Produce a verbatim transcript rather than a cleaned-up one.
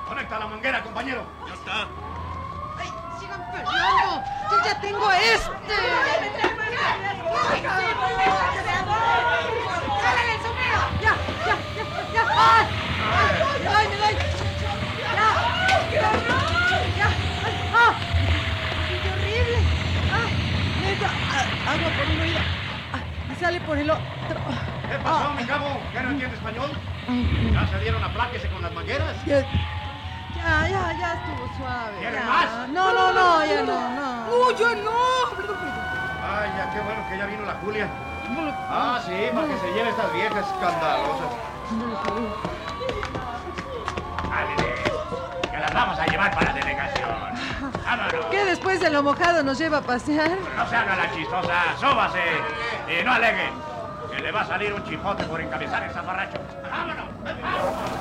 Conecta la manguera, compañero. Ya está. ¡Ay, sigan peleando! ¡Yo ya tengo este! ¡Jálale el sombrero! ¡Ya, ya, ya, ya! ¡Ay! ¡Ay, ay, me doy! ¡Ya! ¡Qué horror! ¡Ya! ¡Ay, ah! ¡Qué horrible! ¡Ay! Me entra ah, agua por un oído. ¡Ay! Y sale por el otro. ¿Qué pasó, mi cabo? ¿Ya no entiende español? ¿Ya se dieron apláquese con las mangueras? Ya, ya, ya, ya estuvo suave. ¿Quieres ya. más? No, no, no, ya no, no. ¡No, ya no! Perdón, perdón. Ay, ya, qué bueno que ya vino la Julia. Ah, sí, para que se lleve estas viejas escandalosas. Ándale, que las vamos a llevar para la delegación. Vámonos. ¿Qué después de lo mojado nos lleva a pasear? No se haga la chistosa, súbase y no alegue, que le va a salir un chipote por encabezar el zafarracho. ¡Vámonos!